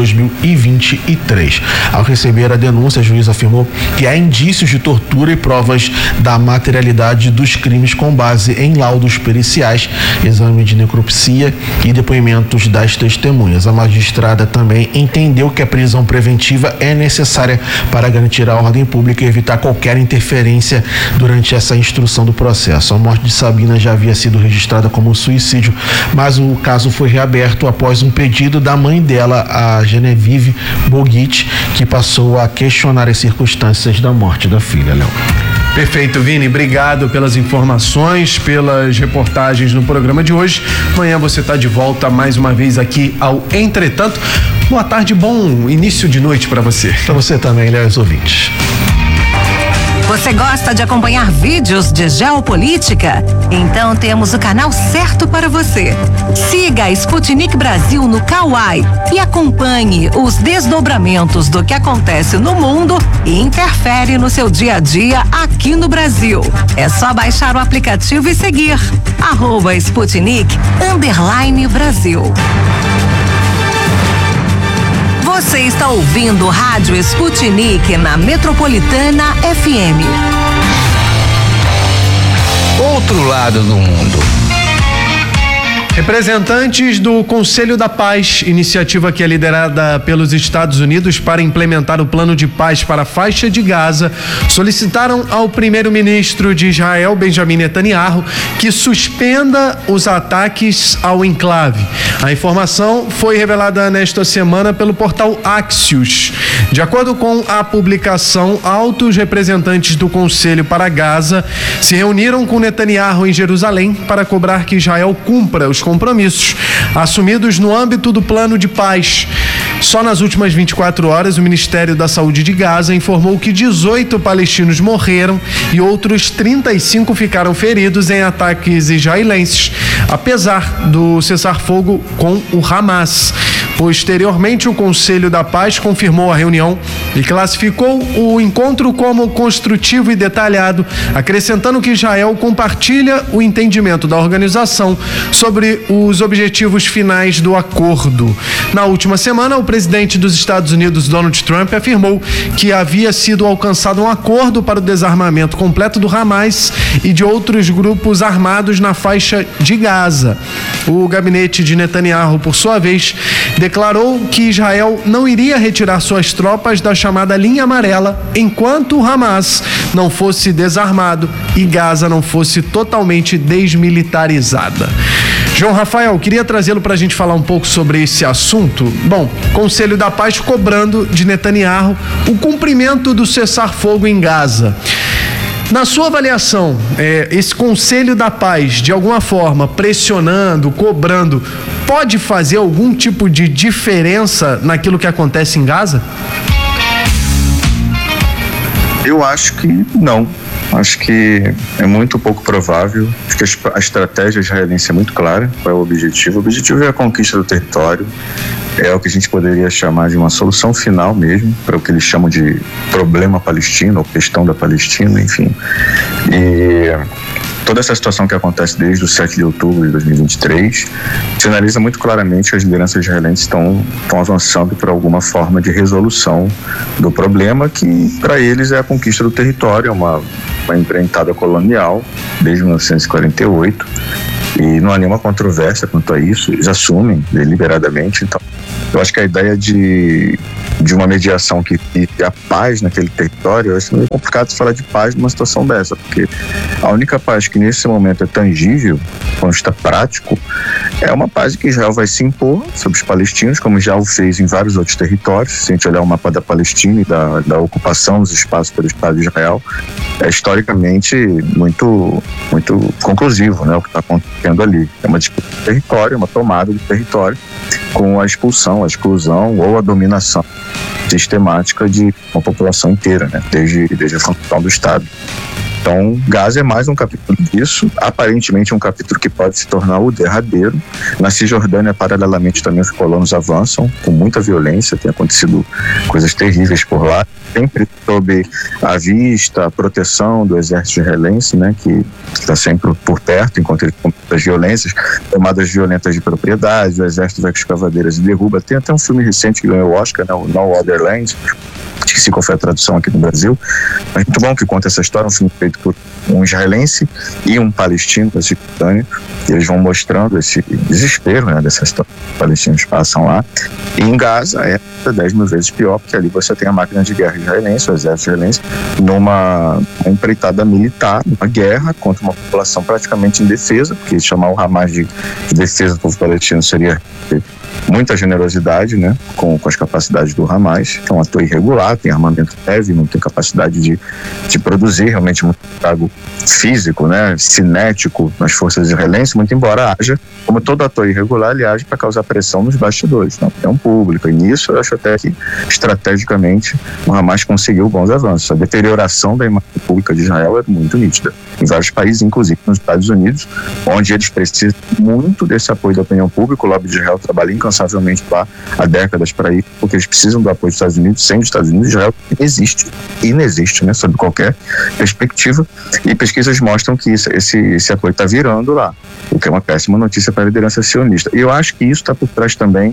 2023. Ao receber a denúncia, a juíza afirmou que há indícios de tortura e provas da materialidade dos crimes com base em laudos periciais, exame de necropsia e depoimentos das testemunhas. A magistrada também entendeu que a prisão preventiva é necessária para garantir a ordem pública e evitar qualquer interferência durante essa instrução do processo. A morte de Sabina já havia sido registrada como suicídio, mas o caso foi reaberto após um pedido da mãe dela, a Genevieve Boguit, que passou a questionar as circunstâncias da morte da filha. Léo. Perfeito, Vini, obrigado pelas informações, pelas reportagens no programa de hoje. Amanhã você está de volta mais uma vez aqui ao Entretanto. Boa tarde, bom início de noite para você. Para você também, Léo, os ouvintes. Você gosta de acompanhar vídeos de geopolítica? Então temos o canal certo para você. Siga a Sputnik Brasil no Kawai e acompanhe os desdobramentos do que acontece no mundo e interfere no seu dia a dia aqui no Brasil. É só baixar o aplicativo e seguir @Sputnik_Brasil. Você está ouvindo Rádio Sputnik na Metropolitana FM. Outro lado do mundo. Representantes do Conselho da Paz, iniciativa que é liderada pelos Estados Unidos para implementar o plano de paz para a faixa de Gaza, solicitaram ao primeiro-ministro de Israel, Benjamin Netanyahu, que suspenda os ataques ao enclave. A informação foi revelada nesta semana pelo portal Axios. De acordo com a publicação, altos representantes do Conselho para Gaza se reuniram com Netanyahu em Jerusalém para cobrar que Israel cumpra os compromissos assumidos no âmbito do plano de paz. Só nas últimas 24 horas, o Ministério da Saúde de Gaza informou que 18 palestinos morreram e outros 35 ficaram feridos em ataques israelenses, apesar do cessar-fogo com o Hamas. Posteriormente, o Conselho da Paz confirmou a reunião e classificou o encontro como construtivo e detalhado, acrescentando que Israel compartilha o entendimento da organização sobre os objetivos finais do acordo. Na última semana, o presidente dos Estados Unidos, Donald Trump, afirmou que havia sido alcançado um acordo para o desarmamento completo do Hamas e de outros grupos armados na faixa de Gaza. O gabinete de Netanyahu, por sua vez, declarou que Israel não iria retirar suas tropas da chamada linha amarela enquanto o Hamas não fosse desarmado e Gaza não fosse totalmente desmilitarizada. João Rafael, queria trazê-lo para a gente falar um pouco sobre esse assunto. Bom, Conselho da Paz cobrando de Netanyahu o cumprimento do cessar-fogo em Gaza. Na sua avaliação, esse Conselho da Paz, de alguma forma, pressionando, cobrando, pode fazer algum tipo de diferença naquilo que acontece em Gaza? Eu acho que não. Acho que é muito pouco provável. Acho que a estratégia israelense é muito clara. Qual é o objetivo? O objetivo é a conquista do território. É o que a gente poderia chamar de uma solução final mesmo, para o que eles chamam de problema palestino, ou questão da Palestina, enfim. E toda essa situação que acontece desde o 7 de outubro de 2023 sinaliza muito claramente que as lideranças israelenses estão avançando para alguma forma de resolução do problema, que para eles é a conquista do território, uma empreitada colonial desde 1948, e não há nenhuma controvérsia quanto a isso, eles assumem deliberadamente. Então, eu acho que a ideia de uma mediação que a paz naquele território, é meio complicado falar de paz numa situação dessa, porque a única paz que nesse momento é tangível, quando está prático, é uma paz que Israel vai se impor sobre os palestinos, como já o fez em vários outros territórios. Se a gente olhar o mapa da Palestina e da ocupação dos espaços pelo Estado de Israel, é historicamente muito conclusivo, né, o que está acontecendo ali. É uma disputa do território, uma tomada do território, com a expulsão, a exclusão ou a dominação sistemática de uma população inteira, né, desde a fundação do Estado. Então, Gaza é mais um capítulo disso, aparentemente um capítulo que pode se tornar o derradeiro. Na Cisjordânia, paralelamente, também os colonos avançam com muita violência, tem acontecido coisas terríveis por lá, sempre sob a vista, a proteção do exército israelense, né, que está sempre por perto, enquanto ele comete as violências, tomadas violentas de propriedade, o exército vai com escavadeiras e derruba. Tem até um filme recente que ganhou o Oscar, né, o No Other Land, esqueci qual foi a tradução aqui no Brasil, mas muito bom que conta essa história, um filme feito por um israelense e um palestino da Cisjordânia, e eles vão mostrando esse desespero, né, dessa história que os palestinos passam lá. E em Gaza é 10 mil vezes pior, porque ali você tem a máquina de guerra israelense, o exército israelense, numa empreitada militar, uma guerra contra uma população praticamente indefesa, porque chamar o Hamas de defesa do povo palestino seria muita generosidade, né, com as capacidades do Hamas. É um ator irregular, tem armamento leve, não tem capacidade de produzir realmente muito estrago físico, né, cinético nas forças israelenses, muito embora haja, como todo ator irregular, ele age para causar pressão nos bastidores, na opinião pública. E nisso eu acho até que estrategicamente o Hamas conseguiu bons avanços. A deterioração da imagem pública de Israel é muito nítida em vários países, inclusive nos Estados Unidos, onde eles precisam muito desse apoio da opinião pública. O lobby de Israel trabalha incansavelmente lá há décadas para isso, porque eles precisam do apoio dos Estados Unidos. Sem os Estados Unidos, Israel inexiste, né, sob qualquer perspectiva, e pesquisas mostram que esse apoio está virando lá, o que é uma péssima notícia para a liderança sionista. E eu acho que isso está por trás também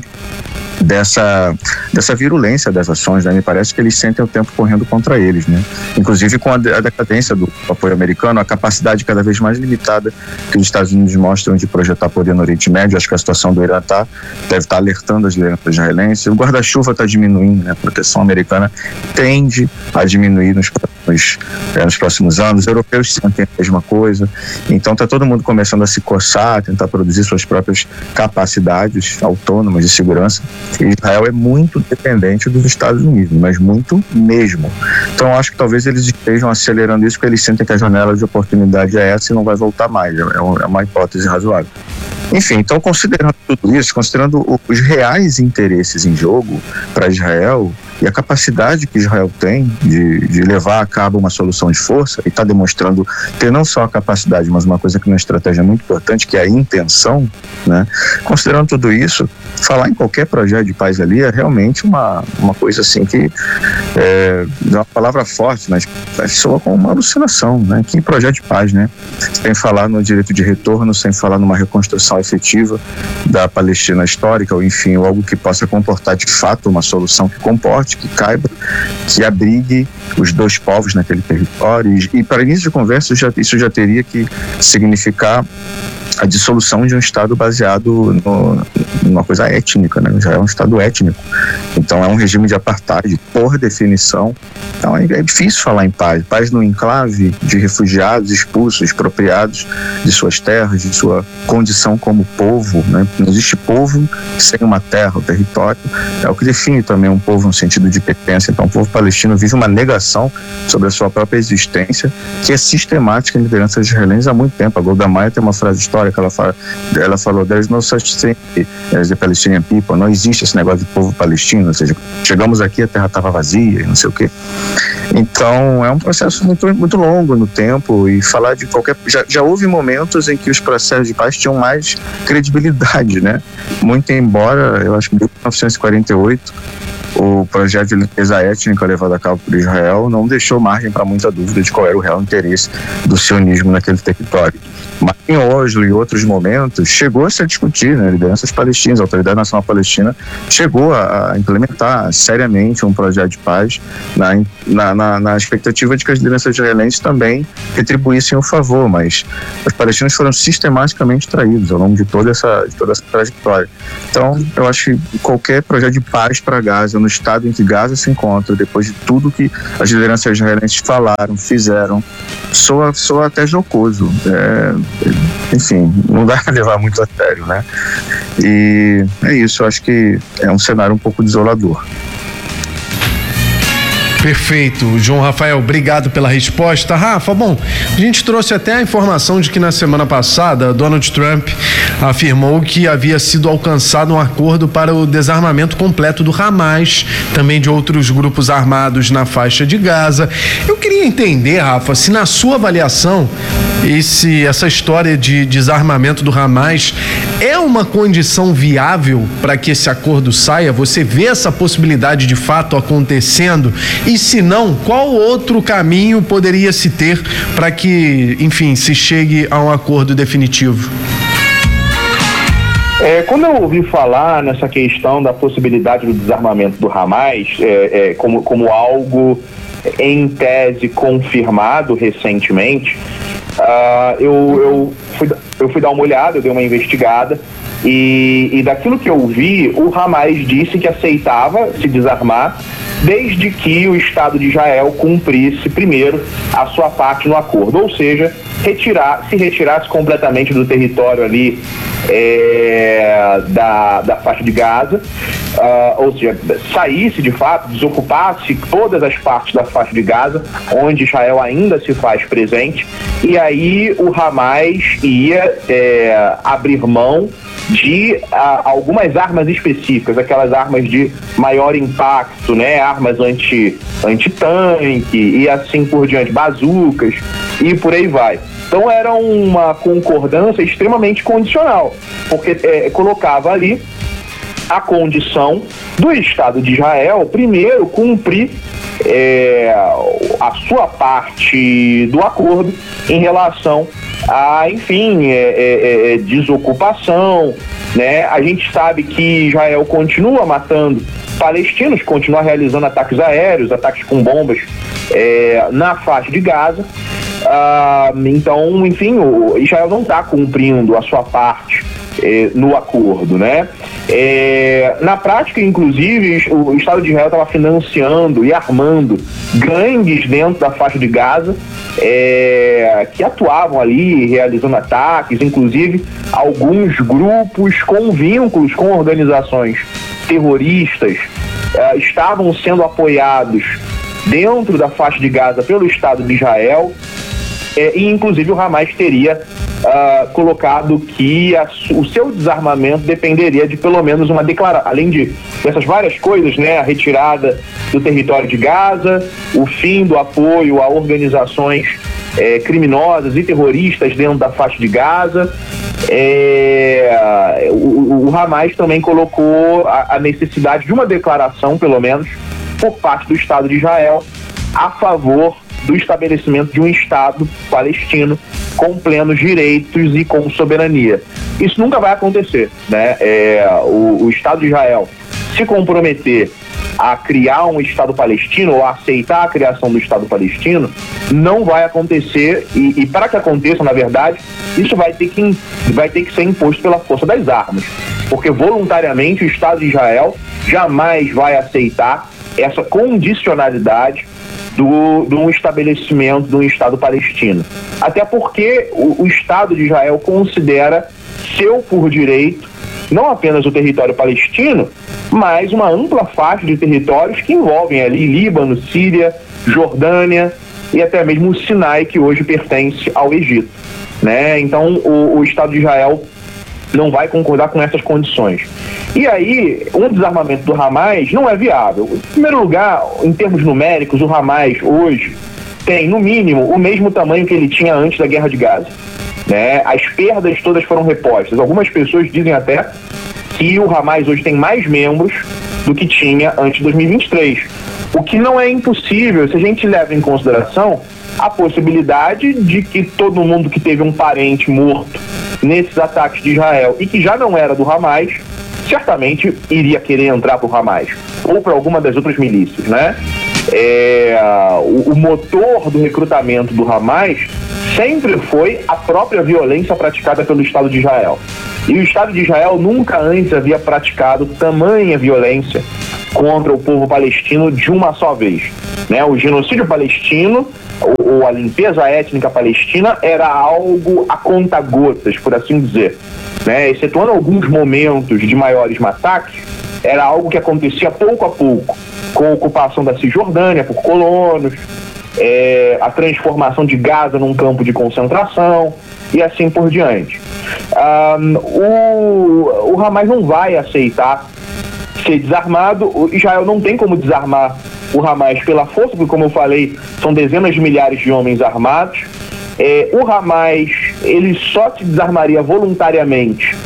dessa virulência das ações, né? Me parece que eles sentem o tempo correndo contra eles, né? Inclusive com a decadência do apoio americano, a capacidade cada vez mais limitada que os Estados Unidos mostram de projetar poder no Oriente Médio. Acho que a situação do Irã deve estar alertando as lideranças israelenses. O guarda-chuva está diminuindo, né? A proteção americana tende a diminuir nos próximos anos. Os europeus sentem a mesma coisa. Então está todo mundo começando a se coçar, a tentar produzir suas próprias capacidades autônomas de segurança. E Israel é muito dependente dos Estados Unidos, mas muito mesmo. Então acho que talvez eles estejam acelerando isso porque eles sentem que a janela de oportunidade é essa e não vai voltar mais. É uma hipótese razoável. Enfim, então considerando tudo isso, considerando os reais interesses em jogo para Israel e a capacidade que Israel tem de levar a cabo uma solução de força, e está demonstrando ter não só a capacidade, mas uma coisa que é uma estratégia muito importante, que é a intenção, né? Considerando tudo isso, falar em qualquer projeto de paz ali é realmente uma coisa assim que é uma palavra forte, mas soa como uma alucinação, né? Que projeto de paz, né? Sem falar no direito de retorno, sem falar numa reconstrução efetiva da Palestina histórica, ou enfim, algo que possa comportar de fato uma solução que comporte, que caiba, que abrigue os dois povos naquele território. E para início de conversa, isso já teria que significar a dissolução de um Estado baseado numa coisa étnica, né? Já é um Estado étnico. Então é um regime de apartheid, por definição. Então é difícil falar em paz. Paz no enclave de refugiados expulsos, expropriados de suas terras, de sua condição como povo, né? Não existe povo sem uma terra, o território. É o que define também um povo no sentido de pertença. Então o povo palestino vive uma negação sobre a sua própria existência, que é sistemática em lideranças israelenses há muito tempo. A Golda Meir tem uma frase histórica, ela falou: "There is no such thing as the Palestinian people", não existe esse negócio de povo palestino, ou seja, chegamos aqui, a terra estava vazia e não sei o quê. Então é um processo muito, muito longo no tempo, e falar de qualquer... Já houve momentos em que os processos de paz tinham mais credibilidade, né? Muito embora, eu acho que em 1948, o projeto de limpeza étnica levado a cabo por Israel não deixou margem para muita dúvida de qual era o real interesse do sionismo naquele território. Mas em Oslo e outros momentos chegou a se discutir, né? Lideranças palestinas, a Autoridade Nacional Palestina chegou a implementar seriamente um projeto de paz na expectativa de que as lideranças israelenses também retribuíssem o favor, mas os palestinos foram sistematicamente traídos ao longo de toda essa trajetória. Então, eu acho que qualquer projeto de paz para Gaza, no estado em que Gaza se encontra, depois de tudo que as lideranças israelenses falaram, fizeram, soa até jocoso. Enfim, não dá para levar muito a sério, né? E é isso, eu acho que é um cenário um pouco desolador. Perfeito, João Rafael, obrigado pela resposta. Rafa, bom, a gente trouxe até a informação de que na semana passada Donald Trump afirmou que havia sido alcançado um acordo para o desarmamento completo do Hamas, também de outros grupos armados na faixa de Gaza. Eu queria entender, Rafa, se na sua avaliação essa história de desarmamento do Hamas é uma condição viável para que esse acordo saia? Você vê essa possibilidade de fato acontecendo? E se não, qual outro caminho poderia se ter para que, enfim, se chegue a um acordo definitivo? Quando eu ouvi falar nessa questão da possibilidade do desarmamento do Hamas como algo em tese confirmado recentemente, eu fui dar uma olhada, eu dei uma investigada, e daquilo que eu vi, o Hamas disse que aceitava se desarmar desde que o Estado de Israel cumprisse primeiro a sua parte no acordo, ou seja, se retirasse completamente do território ali da faixa de Gaza, ou seja, saísse de fato, desocupasse todas as partes da faixa de Gaza, onde Israel ainda se faz presente, e aí o Hamas ia abrir mão de algumas armas específicas, aquelas armas de maior impacto, né? Armas anti-tanque e assim por diante, bazucas e por aí vai. Então era uma concordância extremamente condicional, porque colocava ali a condição do Estado de Israel primeiro cumprir a sua parte do acordo em relação a, enfim, desocupação, né? A gente sabe que Israel continua matando palestinos, continua realizando ataques aéreos, ataques com bombas na faixa de Gaza. Então, enfim, Israel não está cumprindo a sua parte no acordo, né? Na prática, inclusive, o Estado de Israel estava financiando e armando gangues dentro da faixa de Gaza que atuavam ali, realizando ataques, inclusive alguns grupos com vínculos com organizações terroristas estavam sendo apoiados dentro da faixa de Gaza pelo Estado de Israel, e inclusive o Hamas teria colocado que o seu desarmamento dependeria de pelo menos uma declaração, além dessas várias coisas, né, a retirada do território de Gaza, o fim do apoio a organizações criminosas e terroristas dentro da faixa de Gaza. O Hamas também colocou a necessidade de uma declaração, pelo menos, por parte do Estado de Israel a favor do estabelecimento de um Estado palestino com plenos direitos e com soberania. Isso nunca vai acontecer, né? O Estado de Israel se comprometer a criar um Estado palestino ou a aceitar a criação do Estado palestino não vai acontecer, e para que aconteça, na verdade, isso vai ter que ser imposto pela força das armas, porque voluntariamente o Estado de Israel jamais vai aceitar essa condicionalidade de um estabelecimento de um Estado palestino. Até porque o Estado de Israel considera seu por direito não apenas o território palestino, mas uma ampla faixa de territórios que envolvem ali Líbano, Síria, Jordânia e até mesmo o Sinai, que hoje pertence ao Egito, né? Então o Estado de Israel não vai concordar com essas condições. E aí, um desarmamento do Hamas não é viável. Em primeiro lugar, em termos numéricos, o Hamas hoje tem, no mínimo, o mesmo tamanho que ele tinha antes da Guerra de Gaza, né? As perdas todas foram repostas. Algumas pessoas dizem até que o Hamas hoje tem mais membros do que tinha antes de 2023. O que não é impossível se a gente leva em consideração a possibilidade de que todo mundo que teve um parente morto nesses ataques de Israel e que já não era do Hamas, certamente iria querer entrar para o Hamas ou para alguma das outras milícias, né? O motor do recrutamento do Hamas sempre foi a própria violência praticada pelo Estado de Israel. E o Estado de Israel nunca antes havia praticado tamanha violência contra o povo palestino de uma só vez, né? O genocídio palestino, ou a limpeza étnica palestina, era algo a conta-gotas, por assim dizer, né? Excetuando alguns momentos de maiores massacres, era algo que acontecia pouco a pouco, com a ocupação da Cisjordânia por colonos, a transformação de Gaza num campo de concentração e assim por diante. O Hamas não vai aceitar ser desarmado. O Israel não tem como desarmar o Hamas pela força, porque, como eu falei, são dezenas de milhares de homens armados. O Hamas, ele só se desarmaria voluntariamente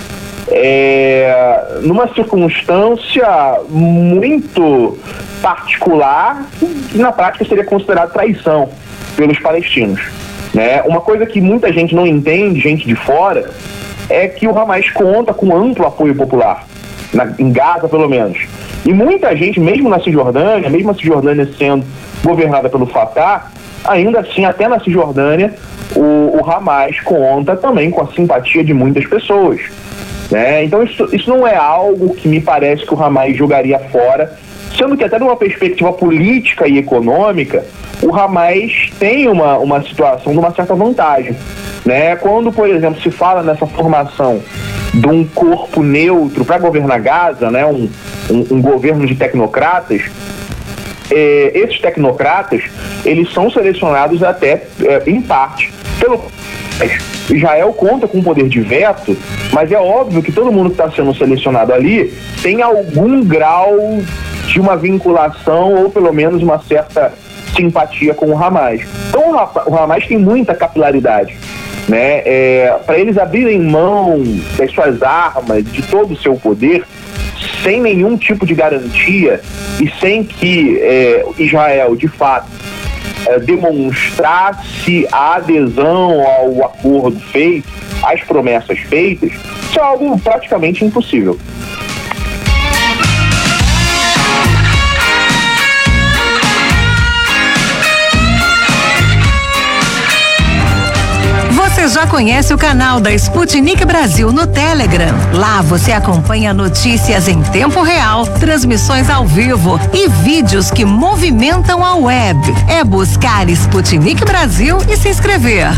numa circunstância muito particular, que na prática seria considerado traição pelos palestinos, né? Uma coisa que muita gente não entende, gente de fora, é que o Hamas conta com amplo apoio popular, em Gaza pelo menos. E muita gente, mesmo na Cisjordânia, mesmo a Cisjordânia sendo governada pelo Fatah, ainda assim, até na Cisjordânia, o Hamas conta também com a simpatia de muitas pessoas, né? Então isso não é algo que me parece que o Hamas jogaria fora, sendo que até de uma perspectiva política e econômica, o Hamas tem uma situação de uma certa vantagem, né? Quando, por exemplo, se fala nessa formação de um corpo neutro para governar Gaza, né? Um governo de tecnocratas, esses tecnocratas, eles são selecionados até, em parte, pelo Israel conta com poder de veto, mas é óbvio que todo mundo que está sendo selecionado ali tem algum grau de uma vinculação ou pelo menos uma certa simpatia com o Hamas. Então o Hamas tem muita capilaridade, né? Para eles abrirem mão das suas armas, de todo o seu poder, sem nenhum tipo de garantia e sem que Israel, de fato, demonstrasse a adesão ao acordo feito, às promessas feitas, isso é algo praticamente impossível. Você já conhece o canal da Sputnik Brasil no Telegram? Lá você acompanha notícias em tempo real, transmissões ao vivo e vídeos que movimentam a web. É buscar Sputnik Brasil e se inscrever.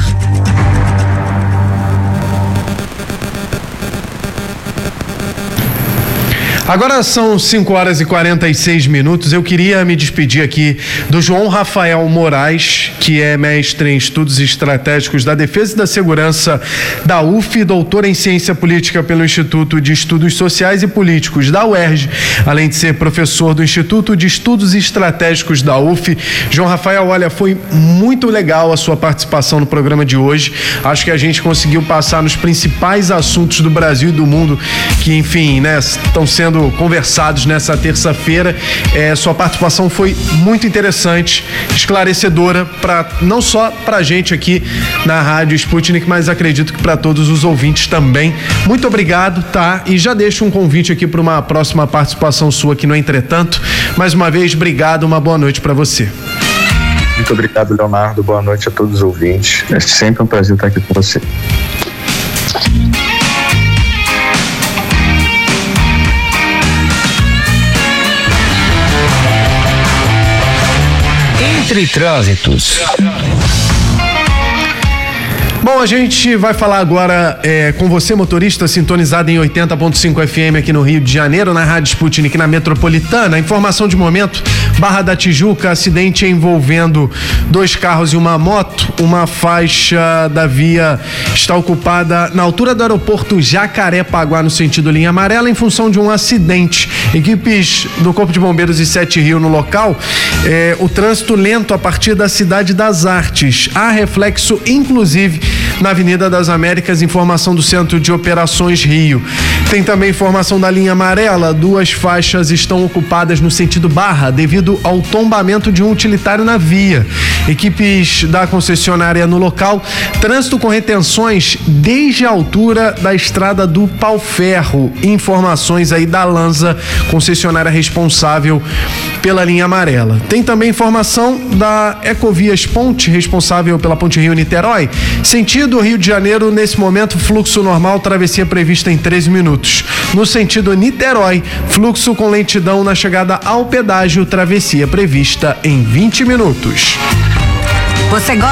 Agora são 5h46. Eu queria me despedir aqui do João Rafael Moraes, que é mestre em estudos estratégicos da defesa e da segurança da UF, doutor em ciência política pelo Instituto de Estudos Sociais e Políticos da UERJ, além de ser professor do Instituto de Estudos Estratégicos da UF. João Rafael, olha, foi muito legal a sua participação no programa de hoje. Acho que a gente conseguiu passar nos principais assuntos do Brasil e do mundo que, enfim, né, estão sendo conversados nessa terça-feira. Sua participação foi muito interessante, esclarecedora, não só pra gente aqui na Rádio Sputnik, mas acredito que para todos os ouvintes também. Muito obrigado, tá? E já deixo um convite aqui para uma próxima participação sua aqui no Entretanto. Mais uma vez, obrigado, uma boa noite para você. Muito obrigado, Leonardo. Boa noite a todos os ouvintes. É sempre um prazer estar aqui com você. Entre trânsitos. Bom, a gente vai falar agora com você, motorista, sintonizado em 80.5 FM aqui no Rio de Janeiro, na Rádio Sputnik, na Metropolitana. Informação de momento: Barra da Tijuca, acidente envolvendo 2 carros e uma moto. Uma faixa da via está ocupada na altura do aeroporto Jacarepaguá, no sentido linha amarela, em função de um acidente. Equipes do Corpo de Bombeiros e 7 Rio no local. O trânsito lento a partir da Cidade das Artes. Há reflexo, inclusive, na Avenida das Américas. Informação do Centro de Operações Rio. Tem também informação da linha amarela: 2 faixas estão ocupadas no sentido Barra devido ao tombamento de um utilitário na via. Equipes da concessionária no local. Trânsito com retenções desde a altura da estrada do Pau Ferro. Informações aí da Lanza, concessionária responsável pela linha amarela. Tem também informação da Ecovias Ponte, responsável pela Ponte Rio-Niterói. Sentido Rio de Janeiro, nesse momento, fluxo normal, travessia prevista em 13 minutos. No sentido Niterói, fluxo com lentidão na chegada ao pedágio, travessia prevista em 20 minutos. Você gosta